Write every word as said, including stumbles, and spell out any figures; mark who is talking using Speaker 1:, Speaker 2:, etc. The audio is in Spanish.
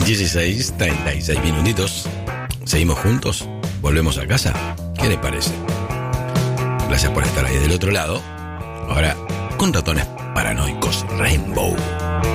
Speaker 1: dieciséis, treinta y seis minutitos. ¿Seguimos juntos? ¿Volvemos a casa? ¿Qué les parece? Gracias por estar ahí del otro lado. Ahora, con ratones paranoicos Rainbow.